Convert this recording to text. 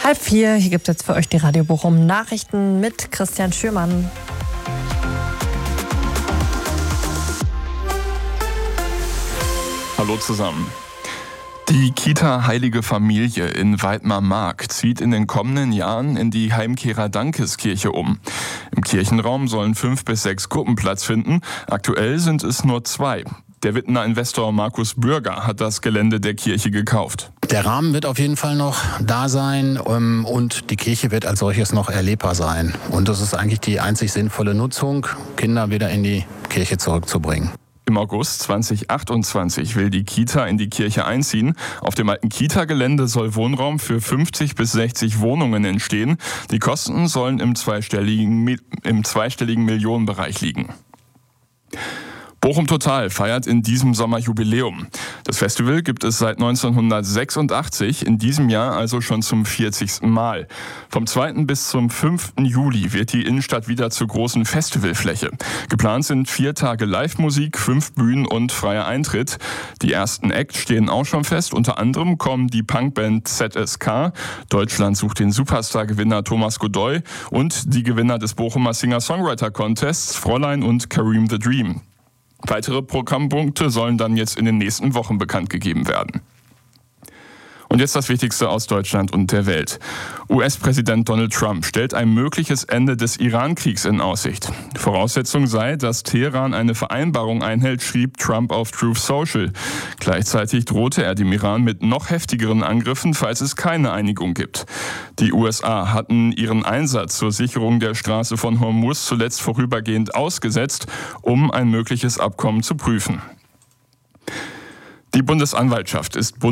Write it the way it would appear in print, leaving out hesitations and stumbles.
3:30, hier gibt es jetzt für euch die Radio Bochum Nachrichten mit Christian Schürmann. Hallo zusammen. Die Kita Heilige Familie in Weidmar-Mark zieht in den kommenden Jahren in die Heimkehrer-Dankeskirche um. Im Kirchenraum sollen 5 bis 6 Gruppen Platz finden. Aktuell sind es nur 2. Der Wittener Investor Markus Bürger hat das Gelände der Kirche gekauft. Der Rahmen wird auf jeden Fall noch da sein und die Kirche wird als solches noch erlebbar sein. Und das ist eigentlich die einzig sinnvolle Nutzung, Kinder wieder in die Kirche zurückzubringen. Im August 2028 will die Kita in die Kirche einziehen. Auf dem alten Kita-Gelände soll Wohnraum für 50 bis 60 Wohnungen entstehen. Die Kosten sollen im zweistelligen Millionenbereich liegen. Bochum Total feiert in diesem Sommer Jubiläum. Das Festival gibt es seit 1986, in diesem Jahr also schon zum 40. Mal. Vom 2. bis zum 5. Juli wird die Innenstadt wieder zur großen Festivalfläche. Geplant sind 4 Tage Live-Musik, 5 Bühnen und freier Eintritt. Die ersten Acts stehen auch schon fest. Unter anderem kommen die Punkband ZSK, Deutschland sucht den Superstar-Gewinner Thomas Godoy und die Gewinner des Bochumer Singer-Songwriter-Contests Fräulein und Kareem the Dream. Weitere Programmpunkte sollen dann jetzt in den nächsten Wochen bekannt gegeben werden. Und jetzt das Wichtigste aus Deutschland und der Welt. US-Präsident Donald Trump stellt ein mögliches Ende des Iran-Kriegs in Aussicht. Voraussetzung sei, dass Teheran eine Vereinbarung einhält, schrieb Trump auf Truth Social. Gleichzeitig drohte er dem Iran mit noch heftigeren Angriffen, falls es keine Einigung gibt. Die USA hatten ihren Einsatz zur Sicherung der Straße von Hormuz zuletzt vorübergehend ausgesetzt, um ein mögliches Abkommen zu prüfen. Die Bundesanwaltschaft ist